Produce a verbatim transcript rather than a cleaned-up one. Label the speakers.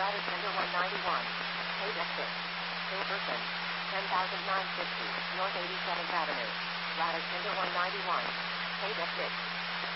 Speaker 1: Ladder Tender one ninety-one. Page exit. Hilversum. ten thousand nine hundred fifty. North eighty-seventh Avenue. Ladder Tender one ninety-one. Page exit.